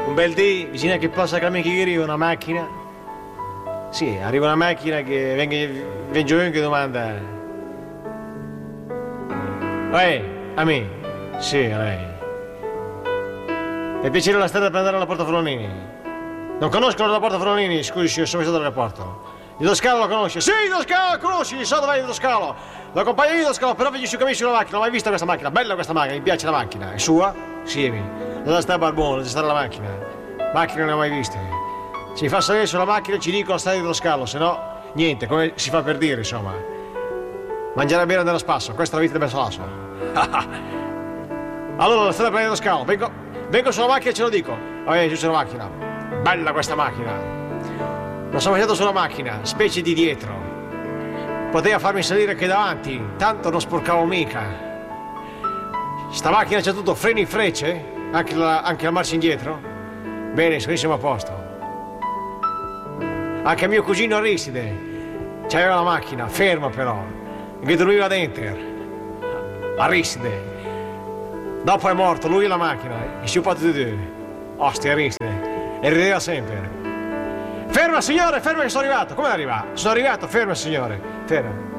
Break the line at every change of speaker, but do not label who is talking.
Un bel dì, vicino a che possa camminare che arriva una macchina. Sì, arriva una macchina che venga giù e domanda. A me? Sì, a lei. Per piacere la strada per andare alla Porta Forlanini. Non conoscono la Porta Forlanini, scusi, sono stato all'aeroporto. Il Toscalo lo conosce? Sì, il Toscalo lo conosci, so dov'è il Toscalo. Lo accompagno io il Toscalo, però vedi su cammino sulla macchina, non ho mai visto questa macchina. Bella questa macchina, mi piace la macchina. È sua? Sì, dove sta Barbone, dove sta la macchina. Macchina non ne ho mai viste. Si fa salire sulla macchina e ci dicono la strada dello scalo, se no, niente, come si fa per dire, insomma. Mangiare e bere andare a spasso, questa è la vita del Bersolaso. Allora, la strada dello scalo, vengo sulla macchina e ce lo dico. Giù sulla macchina. Bella questa macchina. Non sono mangiato sulla macchina, specie di dietro. Poteva farmi salire anche davanti, tanto non sporcavo mica. Sta macchina c'ha tutto, freni e frecce, anche la marcia indietro. Bene, siamo a posto. Anche mio cugino Aristide c'aveva la macchina, ferma però, che dormiva dentro. Aristide. Dopo è morto, lui e la macchina, e sciupato di due. Ostia Aristide. E rideva sempre. Ferma signore, ferma che sono arrivato. Come arriva? Sono arrivato, ferma signore. Ferma.